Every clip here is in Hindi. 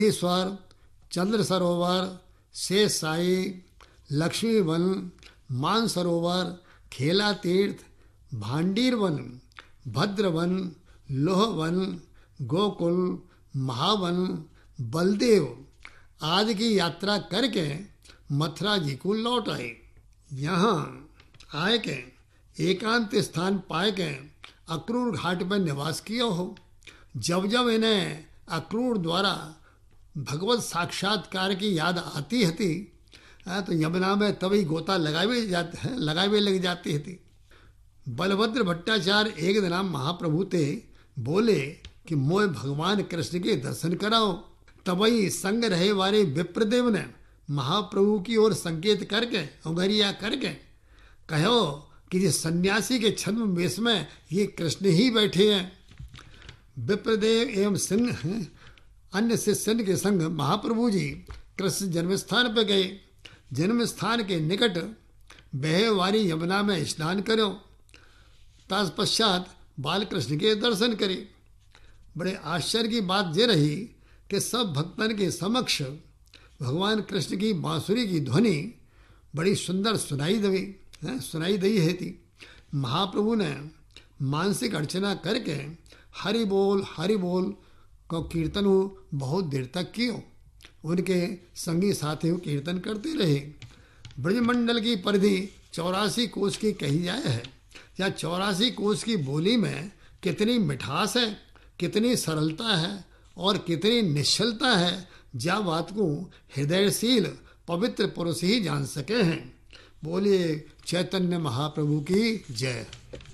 ईश्वर, चंद्र सरोवर, शेष साई, लक्ष्मी वन, मानसरोवर, खेला तीर्थ, भांडीर वन, भद्रवन, लोह वन, गोकुल, महावन, बलदेव आदि की यात्रा करके मथुरा जी को लौट आए। यहाँ आए के एकांत स्थान पाए के अक्रूर घाट पर निवास किया हो। जब जब इन्हें अक्रूर द्वारा भगवत साक्षात्कार की याद आती थी तो यमुना में तभी गोता लगावे लग जाती थी। बलभद्र भट्टाचार्य एक दिन महाप्रभु ते बोले कि मोय भगवान कृष्ण के दर्शन कराओ। तभी संग रहे वाले विप्रदेव ने महाप्रभु की ओर संकेत करके उंगरिया करके कहो कि ये सन्यासी के छद्म वेश में ये कृष्ण ही बैठे हैं। विप्रदेव एवं सिंह अन्य शिष्यन के संग महाप्रभु जी कृष्ण जन्मस्थान पर गए। जन्मस्थान के निकट बहे वाली यमुना में स्नान करो। तत्पश्चात बाल कृष्ण के दर्शन करे। बड़े आश्चर्य की बात ये रही कि सब भक्तन के समक्ष भगवान कृष्ण की बांसुरी की ध्वनि बड़ी सुंदर सुनाई दी है थी। महाप्रभु ने मानसिक अर्चना करके हरि बोल को कीर्तन बहुत देर तक कियो। उनके संगी साथी कीर्तन करते रहे। ब्रजमंडल की परिधि 84 कोस की कही जाए है। या 84 कोस की बोली में कितनी मिठास है, कितनी सरलता है और कितनी निश्चलता है, जा बात को हृदयशील पवित्र पुरुष ही जान सके हैं। बोलिए चैतन्य महाप्रभु की जय।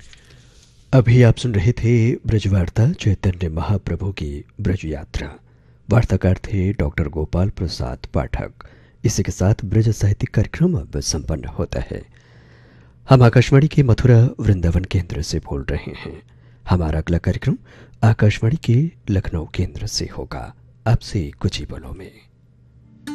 अभी आप सुन रहे थे ब्रजवार्ता चैतन्य महाप्रभु की ब्रज यात्रा। वार्ताकार थे डॉक्टर गोपाल प्रसाद पाठक। इसी के साथ ब्रज साहित्यिक कार्यक्रम अब संपन्न होता है। हम आकाशवाणी के मथुरा वृंदावन केंद्र से बोल रहे हैं। हमारा अगला कार्यक्रम आकाशवाणी के लखनऊ केंद्र से होगा। आपसे कुछ ही पलों में।